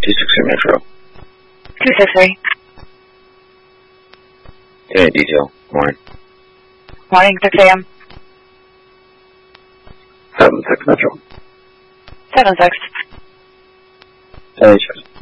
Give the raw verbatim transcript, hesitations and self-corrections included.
two six three Metro. two six three. Any detail. Morning. Morning, six A M. seven six Metro. seven six. N H S.